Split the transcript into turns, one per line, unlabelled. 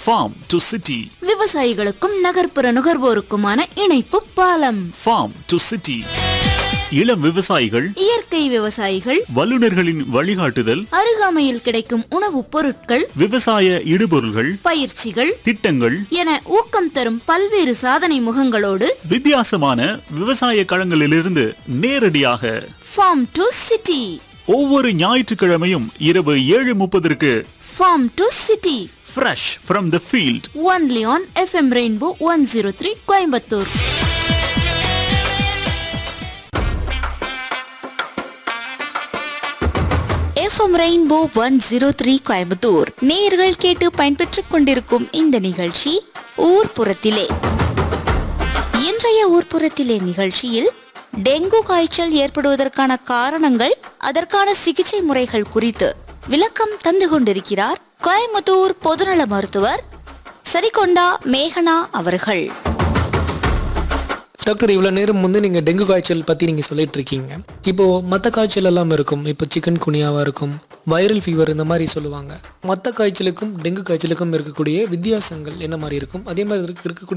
Farm to City.
விவசாயிகளுக்கும் நகர்ப்புற நுகர்வோருக்குமான இணைப்பு பாலம்.
Farm to City. இளம் விவசாயிகள்,
இயற்கை விவசாயிகள்,
வல்லுநர்களின் வழிகாட்டுதல்,
அருகாமையில் கிடைக்கும் உணவுப் பொருட்கள்,
விவசாய இடுபொருள்கள்,
பயிற்சிகள்,
திட்டங்கள்
என ஊக்கம் தரும் பல்வேறு சாதனை முகங்களோடு
வித்தியாசமான விவசாய களங்களிலிருந்து நேரடியாக
ஃபார்ம் டு சிட்டி.
ஒவ்வொரு ஞாயிற்றுக்கிழமையும் இரவு 7:30
form to city.
Fresh from the field.
Only on FM Rainbow 103 Coimbatore.
FM Rainbow 103 Coimbatore நேயர்கள் கேட்டு பயன்பெற்றுக் கொண்டிருக்கும் இந்த நிகழ்ச்சி ஊர்ப்புறத்திலே. இன்றைய ஊர்ப்புறத்திலே நிகழ்ச்சியில் டெங்கு காய்ச்சல் ஏற்படுவதற்கான காரணங்கள், அதற்கான சிகிச்சை முறைகள் குறித்து விளக்கம் தந்து கொண்டிருக்கிறார் கோயம்புத்தூர் பொதுநல மருத்துவர் சரிகொண்டா மேகனா அவர்கள்.
டாக்டர், இவ்வளோ நேரம் நீங்கள் டெங்கு காய்ச்சல் பற்றி நீங்கள் சொல்லிட்டு இருக்கீங்க. இப்போது மற்ற காய்ச்சல் எல்லாம் இருக்கும். இப்போ சிக்கன் குனியாவாக இருக்கும், வைரல் ஃபீவர், இந்த மாதிரி சொல்லுவாங்க. மற்ற காய்ச்சலுக்கும் டெங்கு காய்ச்சலுக்கும் இருக்கக்கூடிய வித்தியாசங்கள் என்ன மாதிரி இருக்கும்? அதே மாதிரி இருக்கக்கூடிய